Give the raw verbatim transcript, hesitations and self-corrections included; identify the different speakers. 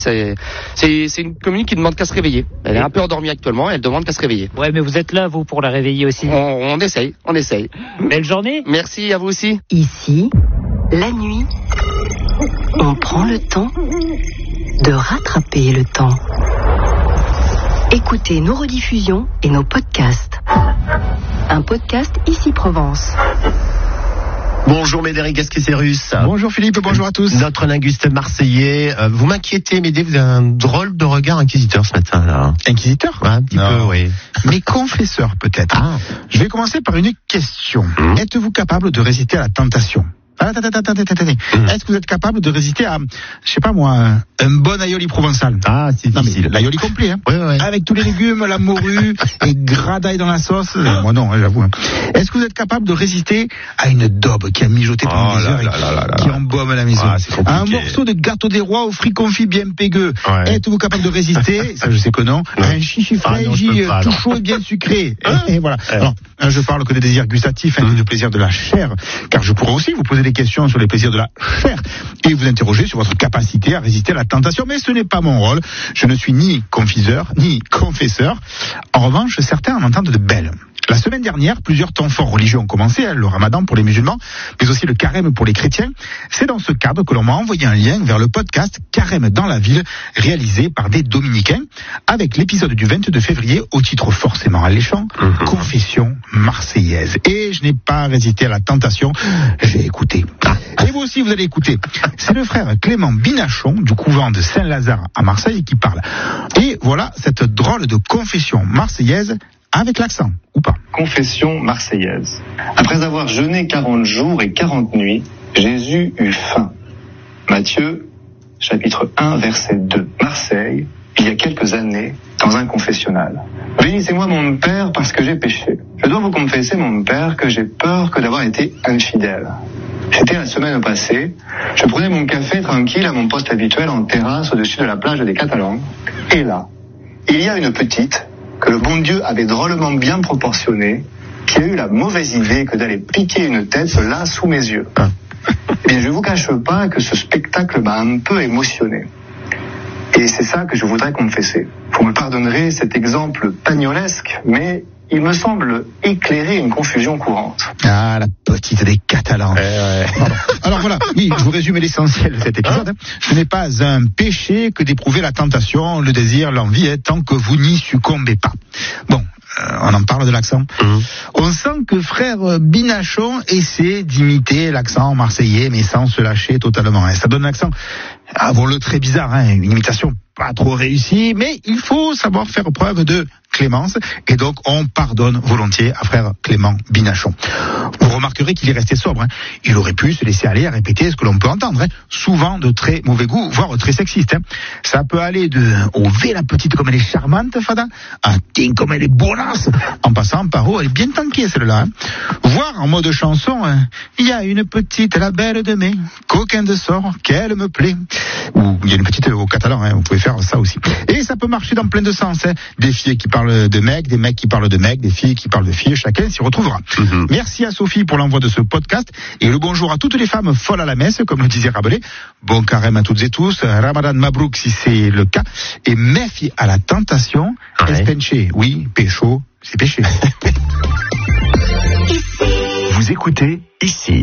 Speaker 1: C'est, c'est, c'est une commune qui demande qu'à se réveiller. Elle est un peu endormie actuellement, elle demande qu'à se réveiller.
Speaker 2: Ouais, mais vous êtes là, vous, pour la réveiller aussi.
Speaker 1: On, on essaye, on essaye.
Speaker 2: Belle journée.
Speaker 1: Merci à vous aussi.
Speaker 3: Ici, la nuit, on prend le temps de rattraper le temps. Écoutez nos rediffusions et nos podcasts. Un podcast Ici Provence.
Speaker 4: Bonjour Médéric Gasquet-Cérus.
Speaker 5: Bonjour Philippe, bonjour à tous.
Speaker 4: Notre linguiste marseillais. Euh, vous m'inquiétez, Médé, vous avez un drôle de regard inquisiteur ce matin là.
Speaker 5: Inquisiteur ?
Speaker 4: Ouais, un petit
Speaker 5: non.
Speaker 4: peu, oui.
Speaker 5: Mais confesseur peut-être.
Speaker 4: Ah.
Speaker 5: Je vais commencer par une question.
Speaker 4: Mmh.
Speaker 5: Êtes-vous capable de résister à la tentation ? Attendez, attendez, attendez.
Speaker 4: Mmh.
Speaker 5: Est-ce que vous êtes capable de résister à, je sais pas moi, un bon aioli provençal ?
Speaker 4: Ah, c'est
Speaker 5: Non,
Speaker 4: difficile.
Speaker 5: mais l'aioli complet, hein.
Speaker 4: Ouais, ouais.
Speaker 5: Avec tous les légumes, la morue et gras d'ail dans la sauce. Euh, moi non, hein, j'avoue. Hein. Est-ce que vous êtes capable de résister à une daube qui a mijoté pendant
Speaker 4: Oh
Speaker 5: des
Speaker 4: là
Speaker 5: heures
Speaker 4: là là là là.
Speaker 5: et qui embaume la maison ?
Speaker 4: Ah, c'est compliqué.
Speaker 5: À un morceau de gâteau des rois au fruits confits bien pégueux.
Speaker 4: Ouais.
Speaker 5: Êtes-vous capable de résister ? Ça, je sais que non.
Speaker 4: Non.
Speaker 5: À un chichi
Speaker 4: Ah, non, je
Speaker 5: frais,
Speaker 4: peux pas,
Speaker 5: tout
Speaker 4: non.
Speaker 5: chaud et bien sucré.
Speaker 4: Hein
Speaker 5: Et voilà.
Speaker 4: Ouais.
Speaker 5: Alors, hein, je parle que des désirs gustatifs, hein,
Speaker 4: Mmh.
Speaker 5: du plaisir de la chair, car je pourrais aussi vous poser des questions sur les plaisirs de la chair et vous interroger sur votre capacité à résister à la tentation, mais ce n'est pas mon rôle. Je ne suis ni confiseur, ni confesseur. En revanche, certains en entendent de belles. La semaine dernière, plusieurs temps forts religieux ont commencé, hein, le ramadan pour les musulmans, mais aussi le carême pour les chrétiens. C'est dans ce cadre que l'on m'a envoyé un lien vers le podcast Carême dans la ville, réalisé par des dominicains, avec l'épisode du vingt-deux février, au titre forcément alléchant,
Speaker 4: Mmh.
Speaker 5: Confession marseillaise. Et je n'ai pas résisté à la tentation, j'ai écouté. Et vous aussi, vous allez écouter. C'est le frère Clément Binachon, du couvent de Saint-Lazare à Marseille, qui parle. Et voilà cette drôle de confession marseillaise avec l'accent, ou pas.
Speaker 6: Confession marseillaise. Après avoir jeûné quarante jours et quarante nuits, Jésus eut faim. Matthieu, chapitre un, verset deux. Marseille, il y a quelques années, dans un confessionnal. Bénissez-moi mon Père parce que j'ai péché. Je dois vous confesser mon Père que j'ai peur que d'avoir été infidèle. C'était la semaine passée. Je prenais mon café tranquille à mon poste habituel en terrasse au-dessus de la plage des Catalans. Et là, il y a une petite que le bon Dieu avait drôlement bien proportionnée, qui a eu la mauvaise idée que d'aller piquer une tête là sous mes yeux. Et je ne vous cache pas que ce spectacle m'a un peu émotionné. Et c'est ça que je voudrais confesser. Vous me pardonnerez cet exemple pagnolesque, mais il me semble éclairer une confusion courante.
Speaker 5: Ah, la petite des Catalans.
Speaker 4: Ouais, ouais.
Speaker 5: Pardon. Alors voilà, oui, je vous résume l'essentiel de cet épisode. Hein. Ce n'est pas un péché que d'éprouver la tentation, le désir, l'envie, hein, tant que vous n'y succombez pas. Bon, euh, on en parle de l'accent.
Speaker 4: Mmh.
Speaker 5: On sent que frère Binachon essaie d'imiter l'accent marseillais, mais sans se lâcher totalement. Hein. Ça donne un accent, avouons-le, très bizarre, hein, une imitation pas trop réussie, mais il faut savoir faire preuve de clémence, et donc on pardonne volontiers à frère Clément Binachon. Vous remarquerez qu'il est resté sobre, hein. Il aurait pu se laisser aller à répéter ce que l'on peut entendre, hein. Souvent de très mauvais goût, voire très sexiste. Hein. Ça peut aller de « Oh, V, la petite comme elle est charmante, Fada », à « Tiens, comme elle est bonasse », en passant par « Oh, elle est bien tankée celle-là ». Hein. Voire en mode chanson, hein. « Il y a une petite, la belle de mai, coquin de sort, qu'elle me plaît ». Ou il y a une petite au catalan, hein. Vous pouvez faire ça aussi. Et ça peut marcher dans plein de sens, hein. Des filles qui parlent de mecs, des mecs qui parlent de mecs, des filles qui parlent de filles, chacun s'y retrouvera.
Speaker 4: Mmh.
Speaker 5: Merci à Sophie pour l'envoi de ce podcast et le bonjour à toutes les femmes folles à la messe, comme le disait Rabelais. Bon carême à toutes et tous, Ramadan Mabrouk si c'est le cas, et méfie à la tentation,
Speaker 4: Ouais.
Speaker 5: espenché, oui, pécho, c'est péché.
Speaker 7: Vous écoutez Ici.